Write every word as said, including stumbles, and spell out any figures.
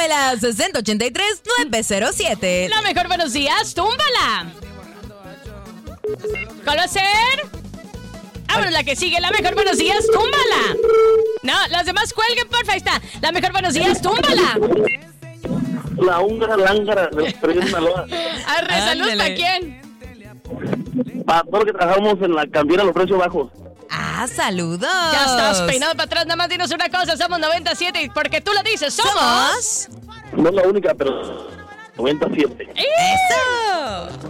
Escuela sesenta ochenta y tres nueve cero siete. La mejor buenos días, túmbala. ¿Conocer? Vámonos, la que sigue, la mejor buenos días, túmbala. No, las demás cuelguen, porfa, ahí está. La mejor buenos días, túmbala. La húngara lángara de Perdido Sinaloa. Arre, salud, ¿para quién? Para todos los que trabajamos en la cantina a los precios bajos. Ah, saludos. Ya estás peinado para atrás, nada más dinos una cosa, somos noventa y siete y porque tú lo dices, somos... Somos... No es la única, pero noventa y siete. ¡Eso!